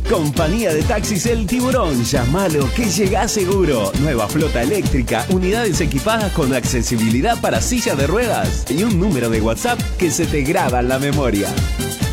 Compañía de Taxis El Tiburón, llámalo que llegás seguro. Nueva flota eléctrica, unidades equipadas con accesibilidad para silla de ruedas y un número de WhatsApp que se te graba en la memoria.